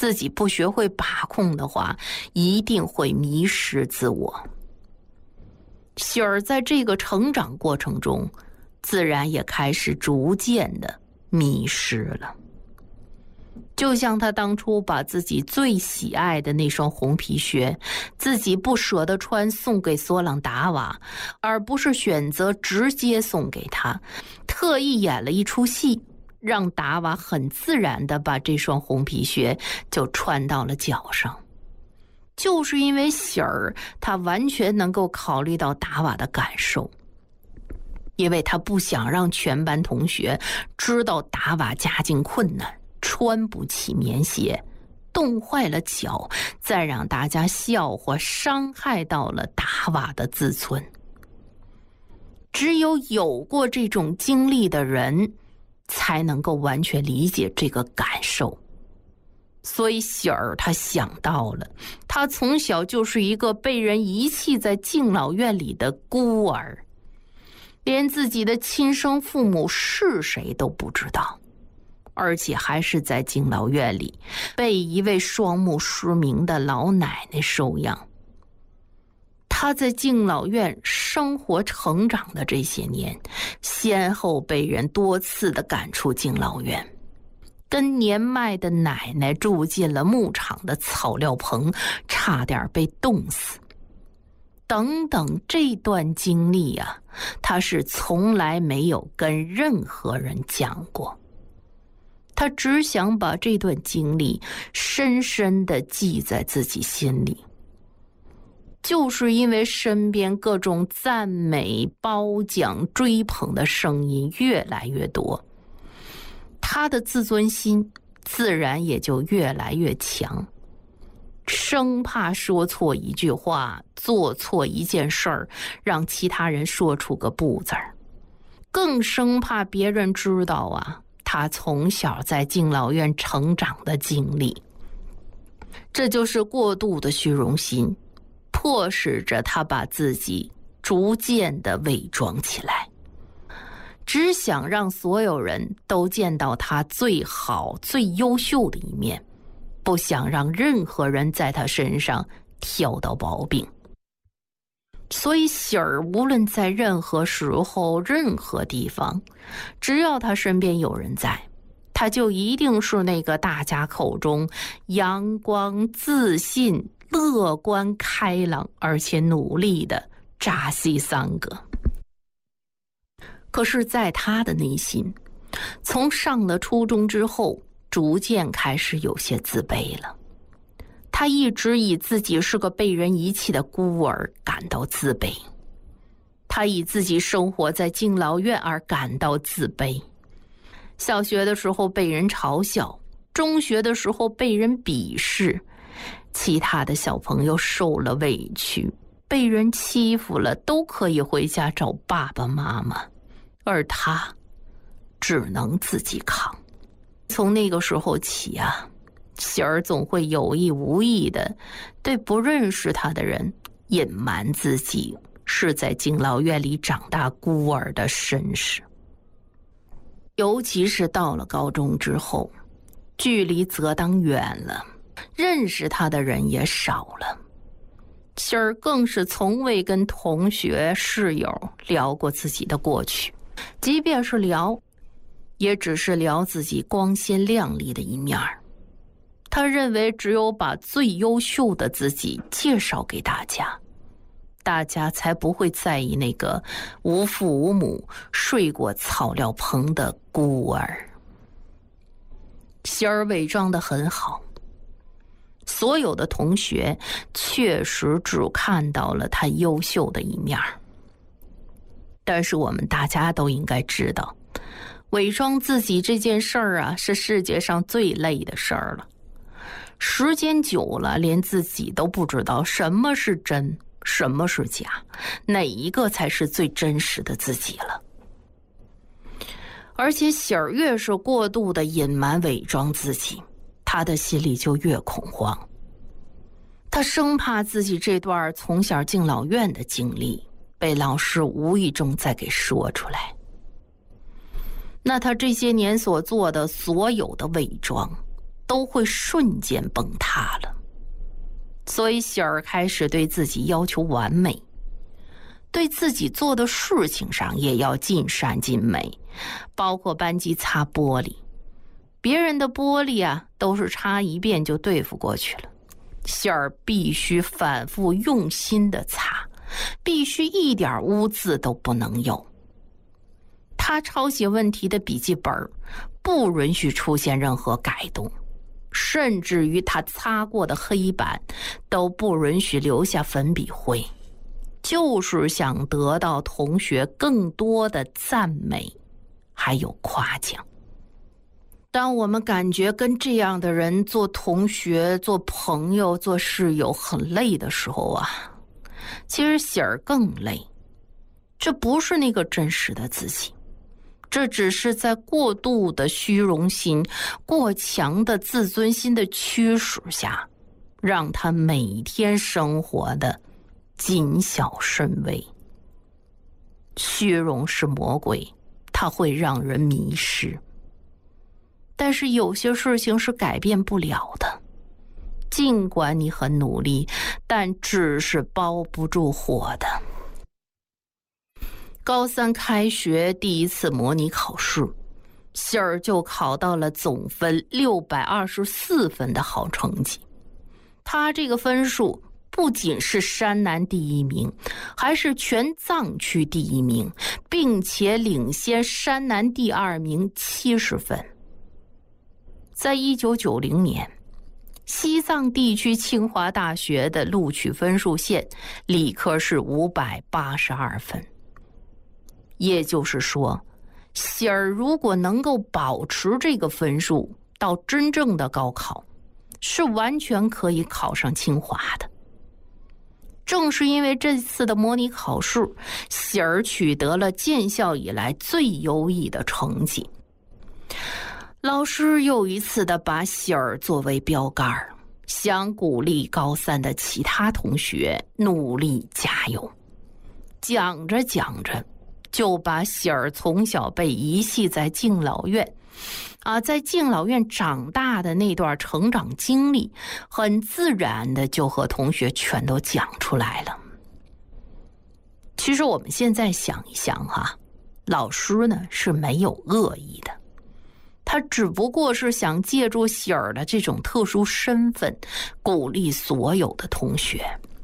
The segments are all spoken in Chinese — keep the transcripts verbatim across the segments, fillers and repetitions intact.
自己不学会把控的话，一定会迷失自我。喜儿在这个成长过程中，自然也开始逐渐的迷失了。就像他当初把自己最喜爱的那双红皮靴，自己不舍得穿，送给索朗达瓦，而不是选择直接送给他，特意演了一出戏，让达瓦很自然地把这双红皮靴就穿到了脚上。就是因为喜儿他完全能够考虑到达瓦的感受，因为他不想让全班同学知道达瓦家境困难，穿不起棉鞋，冻坏了脚，再让大家笑话，伤害到了达瓦的自尊。只有有过这种经历的人，才能够完全理解这个感受。所以喜儿他想到了，他从小就是一个被人遗弃在敬老院里的孤儿，连自己的亲生父母是谁都不知道，而且还是在敬老院里被一位双目失明的老奶奶收养。他在敬老院生活成长的这些年，先后被人多次的赶出敬老院，跟年迈的奶奶住进了牧场的草料棚，差点被冻死。等等，这段经历啊，他是从来没有跟任何人讲过。他只想把这段经历深深地记在自己心里。就是因为身边各种赞美、褒奖、追捧的声音越来越多，他的自尊心自然也就越来越强，生怕说错一句话，做错一件事儿，让其他人说出个不字儿，更生怕别人知道啊，他从小在敬老院成长的经历。这就是过度的虚荣心，迫使着他把自己逐渐的伪装起来，只想让所有人都见到他最好最优秀的一面，不想让任何人在他身上挑到毛病。所以喜儿无论在任何时候任何地方，只要他身边有人在，他就一定是那个大家口中阳光自信乐观开朗而且努力的扎西桑格。可是在他的内心，从上了初中之后，逐渐开始有些自卑了。他一直以自己是个被人遗弃的孤儿感到自卑，他以自己生活在敬老院而感到自卑。小学的时候被人嘲笑，中学的时候被人鄙视，其他的小朋友受了委屈，被人欺负了，都可以回家找爸爸妈妈，而他只能自己扛。从那个时候起啊，喜儿总会有意无意的对不认识他的人隐瞒自己是在敬老院里长大孤儿的身世。尤其是到了高中之后，距离则当远了，认识他的人也少了。喜儿更是从未跟同学室友聊过自己的过去，即便是聊，也只是聊自己光鲜亮丽的一面。他认为只有把最优秀的自己介绍给大家，大家才不会在意那个无父无母睡过草料棚的孤儿。喜儿伪装得很好，所有的同学确实只看到了他优秀的一面，但是我们大家都应该知道，伪装自己这件事儿啊，是世界上最累的事儿了。时间久了，连自己都不知道什么是真，什么是假，哪一个才是最真实的自己了。而且喜儿越是过度的隐瞒伪装自己，他的心里就越恐慌。他生怕自己这段从小敬老院的经历被老师无意中再给说出来，那他这些年所做的所有的伪装都会瞬间崩塌了。所以喜儿开始对自己要求完美，对自己做的事情上也要尽善尽美，包括班级擦玻璃，别人的玻璃啊都是擦一遍就对付过去了，喜儿必须反复用心的擦，必须一点污渍都不能有。他抄写问题的笔记本不允许出现任何改动，甚至于他擦过的黑板都不允许留下粉笔灰，就是想得到同学更多的赞美还有夸奖。当我们感觉跟这样的人做同学、做朋友、做室友很累的时候啊，其实喜儿更累。这不是那个真实的自己，这只是在过度的虚荣心、过强的自尊心的驱使下，让他每天生活的谨小慎微。虚荣是魔鬼，它会让人迷失。但是有些事情是改变不了的，尽管你很努力，但纸是包不住火的。高三开学第一次模拟考试，喜儿就考到了总分六百二十四分的好成绩。他这个分数不仅是山南第一名，还是全藏区第一名，并且领先山南第二名七十分。在一九九零年，西藏地区清华大学的录取分数线理科是五百八十二分。也就是说，喜儿如果能够保持这个分数到真正的高考，是完全可以考上清华的。正是因为这次的模拟考试，喜儿取得了建校以来最优异的成绩。老师又一次的把喜儿作为标杆，想鼓励高三的其他同学努力加油。讲着讲着，就把喜儿从小被遗弃在敬老院啊，在敬老院长大的那段成长经历，很自然的就和同学全都讲出来了。其实我们现在想一想哈、啊，老师呢是没有恶意的，他只不过是想借助喜儿的这种特殊身份，鼓励所有的同学，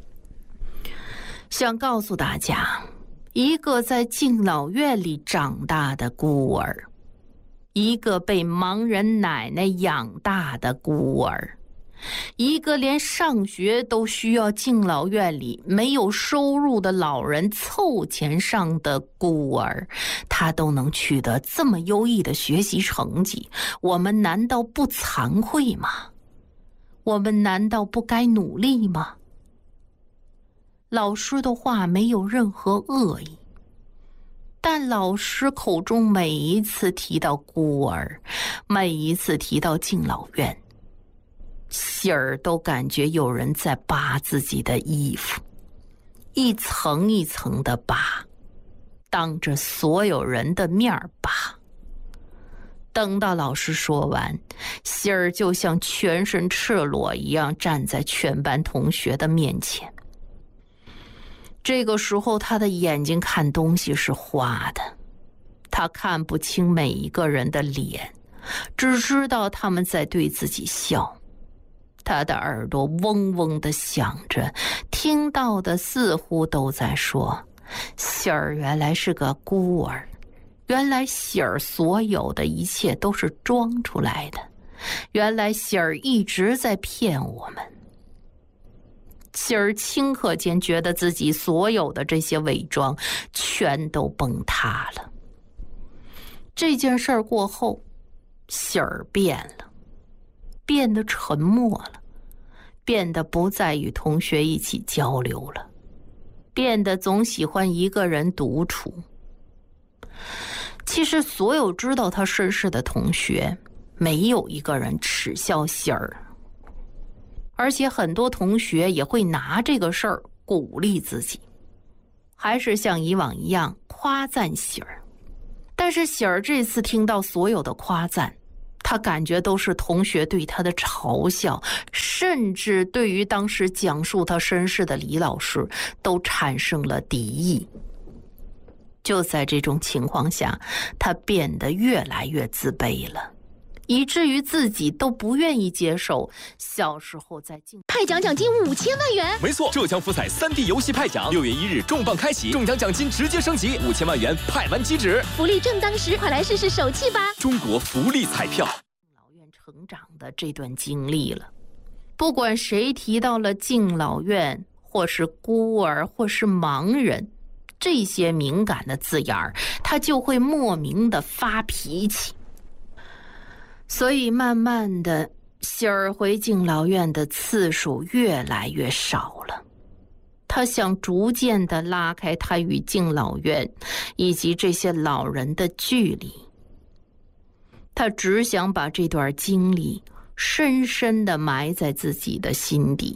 想告诉大家，一个在敬老院里长大的孤儿，一个被盲人奶奶养大的孤儿，一个连上学都需要敬老院里没有收入的老人凑钱上的孤儿，他都能取得这么优异的学习成绩，我们难道不惭愧吗？我们难道不该努力吗？老师的话没有任何恶意，但老师口中每一次提到孤儿，每一次提到敬老院，喜儿都感觉有人在扒自己的衣服，一层一层的扒，当着所有人的面扒。等到老师说完，喜儿就像全身赤裸一样站在全班同学的面前。这个时候他的眼睛看东西是花的，他看不清每一个人的脸，只知道他们在对自己笑。他的耳朵嗡嗡地响着，听到的似乎都在说，喜儿原来是个孤儿，原来喜儿所有的一切都是装出来的，原来喜儿一直在骗我们。喜儿顷刻间觉得自己所有的这些伪装全都崩塌了。这件事儿过后，喜儿变了，变得沉默了，变得不再与同学一起交流了，变得总喜欢一个人独处。其实所有知道他身世的同学，没有一个人耻笑喜儿，而且很多同学也会拿这个事儿鼓励自己，还是像以往一样夸赞喜儿。但是喜儿这次听到所有的夸赞，他他感觉都是同学对他的嘲笑，甚至对于当时讲述他身世的李老师都产生了敌意。就在这种情况下，他变得越来越自卑了，以至于自己都不愿意接受小时候在竞派奖奖金五千万元。 没错，浙江福彩 三 D 游戏派奖，六月一日重磅开启，中奖奖金直接升级，五千万元派完即止， 福利正当时，快来试试手气吧！ 中国福利彩票。 老院成长的这段经历了，不管谁提到了敬老院，或是孤儿，或是盲人，这些敏感的字眼儿，他就会莫名的发脾气。所以慢慢的，喜儿回敬老院的次数越来越少了。他想逐渐的拉开他与敬老院以及这些老人的距离。他只想把这段经历深深的埋在自己的心底。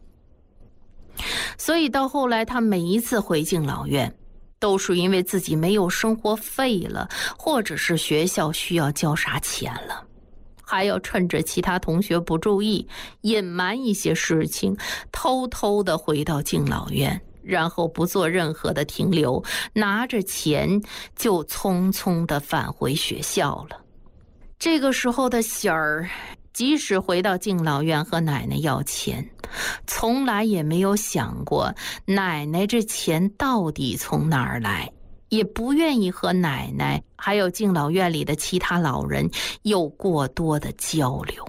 所以到后来，他每一次回敬老院，都是因为自己没有生活费了，或者是学校需要交啥钱了，还要趁着其他同学不注意，隐瞒一些事情，偷偷的回到敬老院，然后不做任何的停留，拿着钱就匆匆的返回学校了。这个时候的喜儿，即使回到敬老院和奶奶要钱，从来也没有想过奶奶这钱到底从哪儿来，也不愿意和奶奶还有敬老院里的其他老人有过多的交流。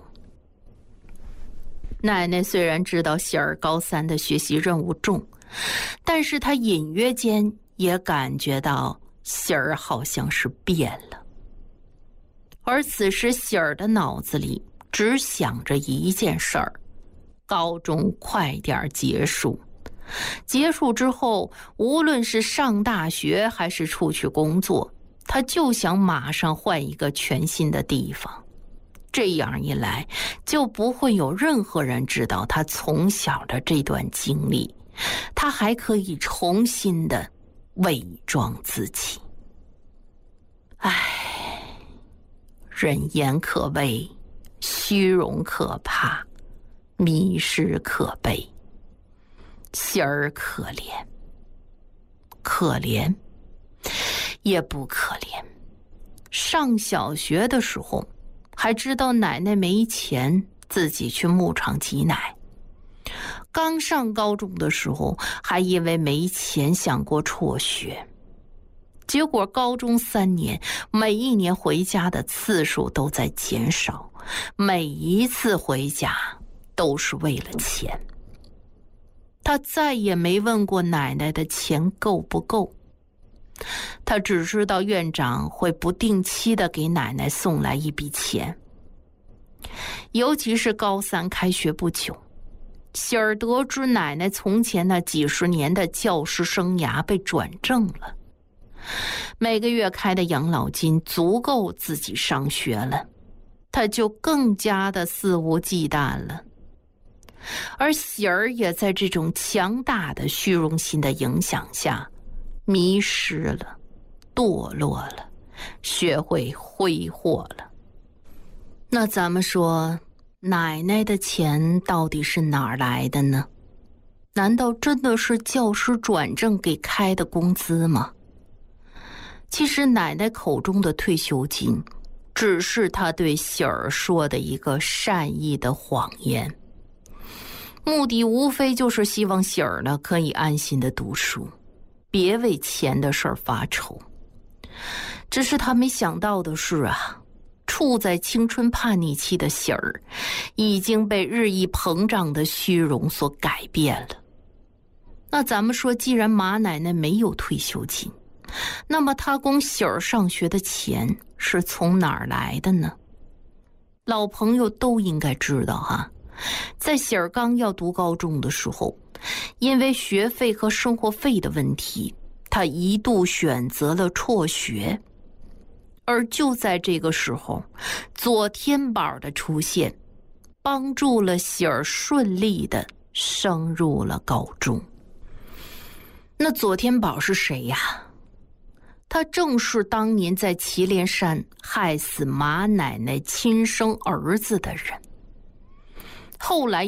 奶奶虽然知道喜儿高三的学习任务重，但是她隐约间也感觉到喜儿好像是变了。而此时喜儿的脑子里只想着一件事儿，高中快点结束。结束之后，无论是上大学还是出去工作，他就想马上换一个全新的地方。这样一来，就不会有任何人知道他从小的这段经历，他还可以重新的伪装自己。唉，人言可畏，虚荣可怕，迷失可悲。喜儿可怜，可怜也不可怜。上小学的时候，还知道奶奶没钱，自己去牧场挤奶。刚上高中的时候，还因为没钱想过辍学。结果高中三年，每一年回家的次数都在减少，每一次回家都是为了钱。他再也没问过奶奶的钱够不够，他只知道院长会不定期的给奶奶送来一笔钱。尤其是高三开学不久，喜儿得知奶奶从前那几十年的教师生涯被转正了，每个月开的养老金足够自己上学了，他就更加的肆无忌惮了。而喜儿也在这种强大的虚荣心的影响下，迷失了，堕落了，学会挥霍了。那咱们说，奶奶的钱到底是哪儿来的呢？难道真的是教师转正给开的工资吗？其实奶奶口中的退休金，只是她对喜儿说的一个善意的谎言，目的无非就是希望喜儿呢可以安心的读书，别为钱的事儿发愁。只是他没想到的是啊，处在青春叛逆期的喜儿已经被日益膨胀的虚荣所改变了。那咱们说，既然马奶奶没有退休金，那么她供喜儿上学的钱是从哪儿来的呢？老朋友都应该知道哈、啊，在喜儿刚要读高中的时候，因为学费和生活费的问题，他一度选择了辍学。而就在这个时候，左天宝的出现，帮助了喜儿顺利的升入了高中。那左天宝是谁呀？ 他正是当年在祁连山害死马奶奶亲生儿子的人。后来